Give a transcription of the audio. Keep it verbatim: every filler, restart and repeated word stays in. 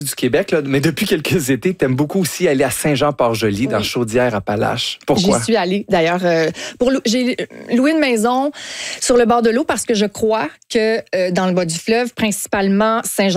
du Québec, là, mais depuis quelques étés, tu aimes beaucoup aussi aller à Saint-Jean-Port-Joli, oui. dans Chaudière-Appalaches. Pourquoi? J'y suis allée, d'ailleurs. Euh, pour lou- j'ai loué une maison sur le bord de l'eau parce que je crois que euh, dans le bas du fleuve, principalement Saint-Jean